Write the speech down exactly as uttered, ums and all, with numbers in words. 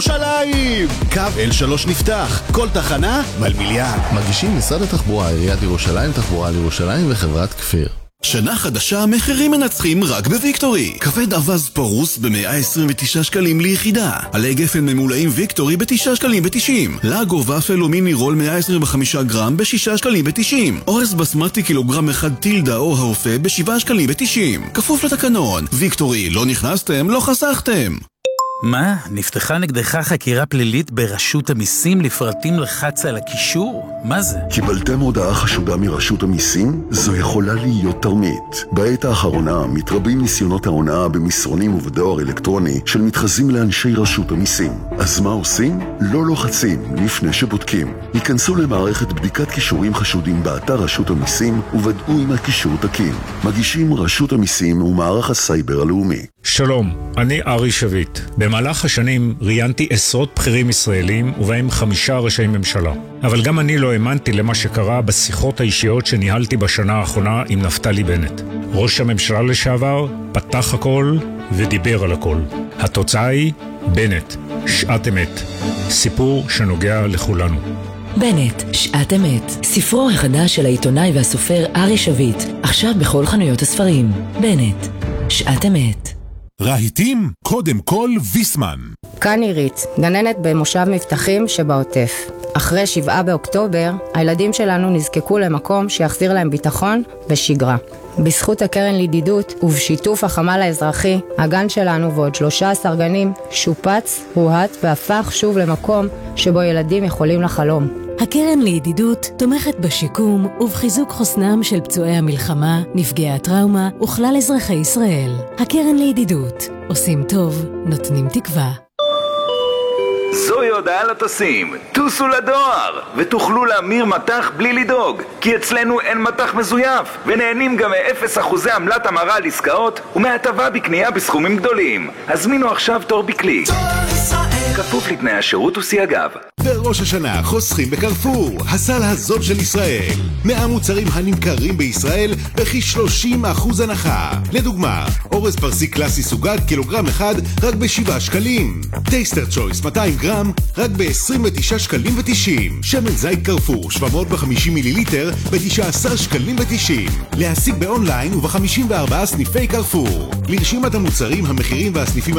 ירושלים! קו אל שלוש נפתח, כל תחנה מלמיליאן. מגישים משרד התחבורה, עיריית ירושלים, תחבורה לירושלים וחברת כפיר. שנה חדשה, מחירים מנצחים רק בוויקטורי. כבד אבז פרוס ב-מאה עשרים ותשעה שקלים ליחידה. עלי גפן ממולאים ויקטורי ב-תשעה שקלים ותשעים. לגו ופל ומיני רול מאה עשרים וחמישה גרם ב-שישה שקלים ותשעים. אורז בסמטי קילוגרם אחד טילדה או האופה ב-שבעה שקלים ותשעים. כפוף לתקנון. ויקטורי, לא נכנסתם, לא חסכתם. מה? נפתחה נגדך חקירה פלילית ברשות המיסים לפרטים לחץ על הקישור? מה זה? קיבלתם הודעה חשודה מרשות המיסים? זו יכולה להיות תרמית. בעת האחרונה מתרבים ניסיונות ההונאה במסרונים ובדואר אלקטרוני של מתחזים לאנשי רשות המיסים. אז מה עושים? לא לוחצים לפני שבודקים. ייכנסו למערכת בדיקת קישורים חשודים באתר רשות המיסים ובדעו אם הקישור תקין. מגישים רשות המיסים ומערך הסייבר הלאומי. שלום, אני ארי שביט. במהלך השנים ראיינתי עשרות בכירים ישראלים ובהם חמישה ראשי ממשלה. אבל גם אני לא האמנתי למה שקרה בשיחות האישיות שניהלתי בשנה האחרונה עם נפתלי בנט. ראש הממשלה לשעבר פתח הכל ודיבר על הכל. התוצאה היא בנט, שעת אמת. סיפור שנוגע לכולנו. בנט, שעת אמת. ספרו החדש של העיתונאי והסופר ארי שביט, עכשיו בכל חנויות הספרים. בנט, שעת אמת. רהיטים, קודם כל ויסמן. כאן עירית, גננת במושב מבטחים שבעוטף. אחרי שבעה באוקטובר, הילדים שלנו נזקקו למקום שיחזיר להם ביטחון ושגרה. בזכות הקרן לידידות ובשיתוף החמ"ל האזרחי, הגן שלנו ועוד שלושה עשר גנים שופץ, הוהט והפך שוב למקום שבו ילדים יכולים לחלום. הקרן לידידות תומכת בשיקום ובחיזוק חוסנם של פצועי המלחמה, נפגעי הטראומה וכלל אזרחי ישראל. הקרן לידידות, עושים טוב, נותנים תקווה. זוהי הודעה לטסים, טוסו לדואר ותוכלו להמיר מטח בלי לדאוג, כי אצלנו אין מטח מזויף ונהנים גם מאפס אחוזי עמלת המרה על עסקאות ומהטבה בקנייה בסכומים גדולים. הזמינו עכשיו תור בקליק, כפוף לתנאי השירות וסייגיו. בראש השנה חוסכים בקרפור, הסל הזול של ישראל. מאה מוצרים הנמכרים בישראל בכי שלושים אחוז הנחה. לדוגמה, אורז פרסי קלאסי סוגת קילוגרם אחד רק בשבעה שקלים. טייסטר צ'ויס מאתיים גרם רק ב-עשרים ותשעה שקלים ותשעים. שמן זית קרפור שבע מאות וחמישים מיליליטר ב-תשעה עשר שקלים ותשעים. להשיג באונליין וב-חמישים וארבעה סניפי קרפור. לרשימת המוצרים, המחירים והסניפים